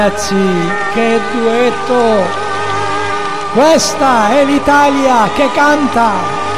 Ragazzi, che duetto! Questa è l'Italia che canta!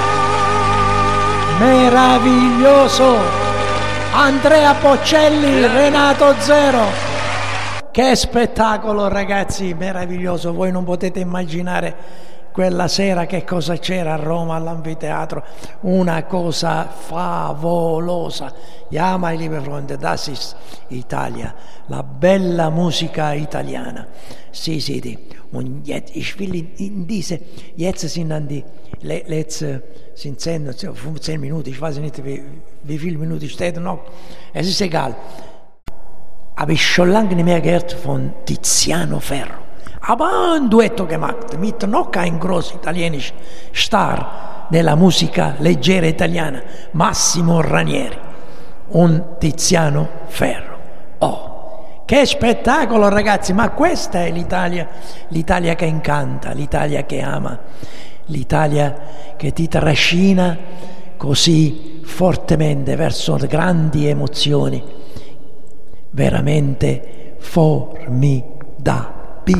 Meraviglioso! Andrea Bocelli, Renato Zero! Che spettacolo, ragazzi, meraviglioso! Voi non potete immaginare quella sera che cosa c'era a Roma all'anfiteatro, una cosa favolosa. Ja, meine liebe Freunde, das ist Italia, la bella musica italiana. Sì, sì, und jetzt, ich will in diese, jetzt sind dann die letzte, sind 10, 15 Minuten, ich weiß nicht, wie viele Minuten steht noch, es ist egal. Habe ich schon lange nicht mehr gehört von Tiziano Ferro. Aber ein Duetto gemacht mit noch ein groß italienisch Star della musica leggera italiana, Massimo Ranieri, un Tiziano Ferro. Oh, che spettacolo, ragazzi! Ma questa è l'Italia, l'Italia che incanta, l'Italia che ama, l'Italia che ti trascina così fortemente verso grandi emozioni, veramente formidabili.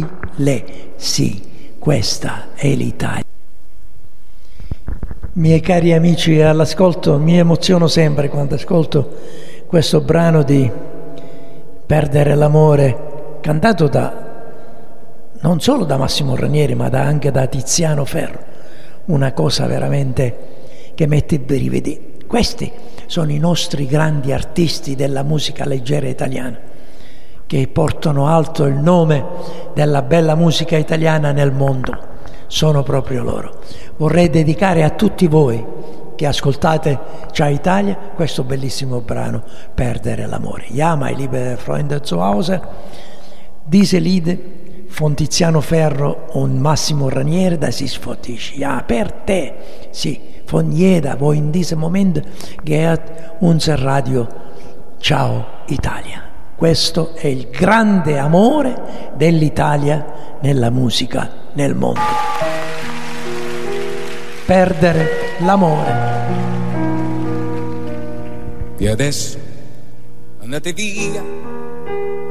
Sì, questa è l'Italia. Miei cari amici all'ascolto, mi emoziono sempre quando ascolto questo brano di Perdere l'amore, cantato non solo da Massimo Ranieri ma anche da Tiziano Ferro. Una cosa veramente che mette i brividi. Questi sono i nostri grandi artisti della musica leggera italiana, che portano alto il nome della bella musica italiana nel mondo. Sono proprio loro. Vorrei dedicare a tutti voi che ascoltate Ciao Italia questo bellissimo brano, Perdere l'amore. Ja, meine liebe Freunde zu Hause, diese Lied von Tiziano Ferro und Massimo Ranieri, das ist für dich, ja, per te, sì, von jeder, wo in diesem Moment gehört unser Radio Ciao Italia. Questo è il grande amore dell'Italia nella musica, nel mondo. Perdere l'amore. E adesso andate via